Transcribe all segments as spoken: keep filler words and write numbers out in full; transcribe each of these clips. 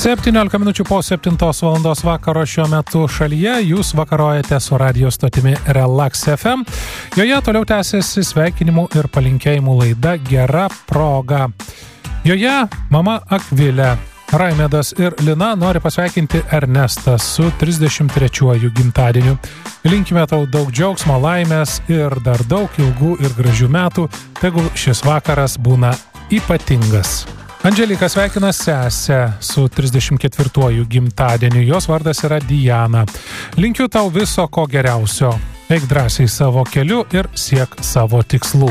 septyniolika minučių po septintos valandos vakaro šiuo metu šalyje jūs vakarojate su radio stotimi Relax F M. Joje toliau tęsiasi sveikinimų ir palinkėjimų laida Gera proga. Joje mama Akvilė, Raimedas ir Lina nori pasveikinti Ernestą su trisdešimt trečiuoju gimtadieniu. Linkime tau daug džiaugsmo, laimės ir dar daug ilgų ir gražių metų, tegul šis vakaras būna ypatingas. Andželika sveikina sesę su trisdešimt ketvirtuoju gimtadieniu. Jos vardas yra Diana. Linkiu tau viso ko geriausio. Eik drąsiai savo keliu ir siek savo tikslų.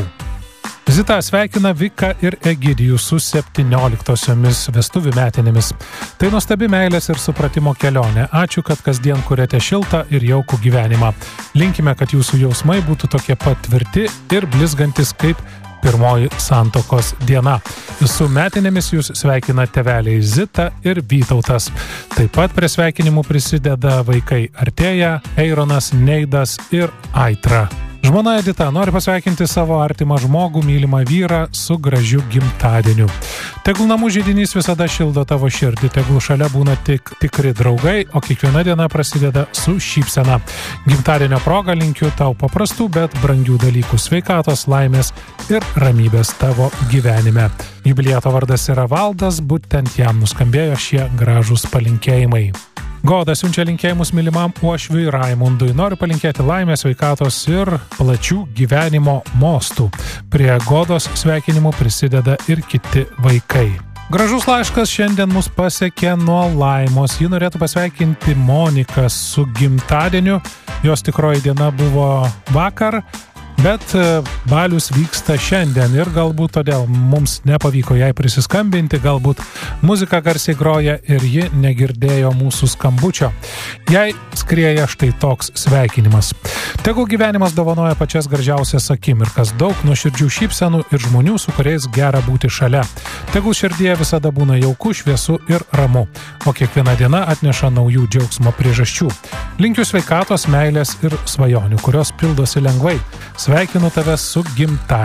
Zita sveikina Vika ir Egidijų su septynioliktosiomis vestuvių metinėmis. Tai nuostabi meilės ir supratimo kelionė. Ačiū, kad kasdien kuriate šiltą ir jaukų gyvenimą. Linkime, kad jūsų jausmai būtų tokie pat tvirti ir blizgantis kaip pirmoji santokos diena. Su metinėmis jūs sveikina tėveliai Zita ir Vytautas. Taip pat prie sveikinimų prisideda vaikai Artėja, Eironas, Neidas ir Aitra. Žmona Edita nori pasveikinti savo artimą žmogų, mylimą vyrą su gražiu gimtadieniu. Tegul namų židinys visada šildo tavo širdį, tegul šalia būna tik tikri draugai, o kiekviena diena prasideda su šypsena. Gimtadienio proga linkiu tau paprastų, bet brangių dalykų, sveikatos, laimės ir ramybės tavo gyvenime. Jubilieto vardas yra Valdas, būtent jam nuskambėjo šie gražūs palinkėjimai. Goda siunčia linkėjimus mylimam uošviui Raimundui. Noriu palinkėti laimės, sveikatos ir plačių gyvenimo mostų. Prie Godos sveikinimų prisideda ir kiti vaikai. Gražus laiškas šiandien mus pasiekė nuo Laimos. Ji norėtų pasveikinti Moniką su gimtadieniu. Jos tikroji diena buvo vakar, bet balius vyksta šiandien ir galbūt todėl mums nepavyko jai prisiskambinti, galbūt muzika garsiai groja ir ji negirdėjo mūsų skambučio. Jai skrieja štai toks sveikinimas. Tegul gyvenimas dovanoja pačias gražiausias akimirkas, daug nuoširdžių šypsenų ir žmonių, su kuriais gera būti šalia. Tegul širdyje visada būna jauku, šviesu ir ramu, o kiekviena diena atneša naujų džiaugsmo priežasčių. Linkiu sveikatos, meilės ir svajonių, kurios pildosi lengvai. Sveikinu tave su gimtadieniu.